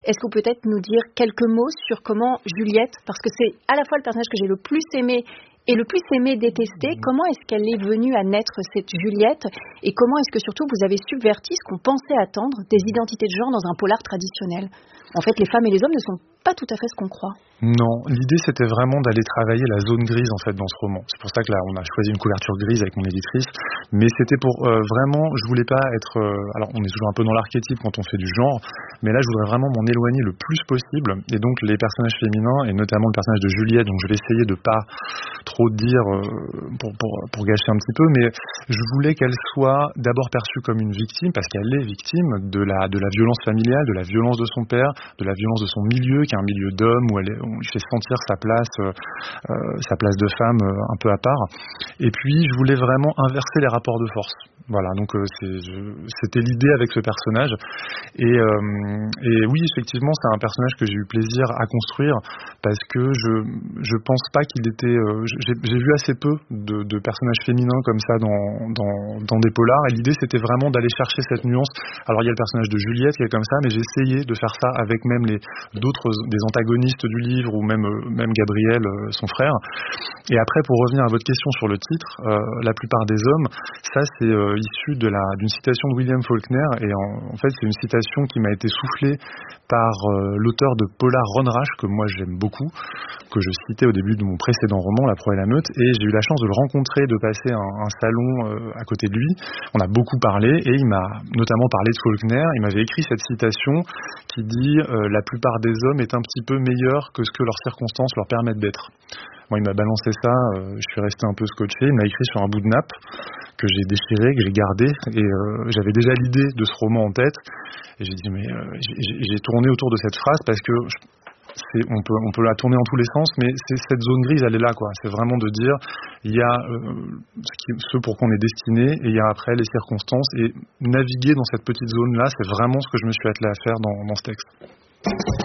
est-ce que vous pouvez peut-être nous dire quelques mots sur comment Juliette, parce que c'est à la fois le personnage que j'ai le plus aimé et le plus aimé détester, comment est-ce qu'elle est venue à naître, cette Juliette, et comment est-ce que surtout vous avez subverti ce qu'on pensait attendre des identités de genre dans un polar traditionnel? En fait, les femmes et les hommes ne sont pas tout à fait ce qu'on croit. Non, l'idée c'était vraiment d'aller travailler la zone grise en fait dans ce roman. C'est pour ça que là on a choisi une couverture grise avec mon éditrice, mais c'était pour vraiment, je voulais pas être, alors on est toujours un peu dans l'archétype quand on fait du genre, mais là je voudrais vraiment m'en éloigner le plus possible, et donc les personnages féminins, et notamment le personnage de Juliette, donc je vais essayer de pas trop dire pour gâcher un petit peu, mais je voulais qu'elle soit d'abord perçue comme une victime, parce qu'elle est victime de la violence familiale, de la violence de son père, de la violence de son milieu, qui est un milieu d'hommes où on lui fait sentir sa place de femme un peu à part. Et puis je voulais vraiment inverser les rapports de force. Voilà, donc c'était l'idée avec ce personnage. Et oui, effectivement, c'est un personnage que j'ai eu plaisir à construire, parce que je pense pas qu'il était. J'ai vu assez peu de personnages féminins comme ça dans des polars. Et l'idée, c'était vraiment d'aller chercher cette nuance. Alors il y a le personnage de Juliette qui est comme ça, mais j'ai essayé de faire ça avec même des antagonistes du livre, ou même Gabriel, son frère. Et après, pour revenir à votre question sur le titre, la plupart des hommes, ça c'est issu d'une citation de William Faulkner, et en fait c'est une citation qui m'a été soufflée par l'auteur de Polar Ron Rash, que moi j'aime beaucoup, que je citais au début de mon précédent roman, La proie et la meute, et j'ai eu la chance de le rencontrer, de passer un salon à côté de lui. On a beaucoup parlé, et il m'a notamment parlé de Faulkner. Il m'avait écrit cette citation qui dit la plupart des hommes est un petit peu meilleur que ce que leurs circonstances leur permettent d'être. Moi, il m'a balancé ça, je suis resté un peu scotché. Il m'a écrit sur un bout de nappe que j'ai déchiré, que j'ai gardé, et j'avais déjà l'idée de ce roman en tête, et j'ai dit j'ai tourné autour de cette phrase, parce que on peut la tourner en tous les sens, mais cette zone grise, elle est là, quoi. C'est vraiment de dire, il y a ce pour qu'on est destiné, et il y a après les circonstances, et naviguer dans cette petite zone-là, c'est vraiment ce que je me suis attelé à faire dans ce texte.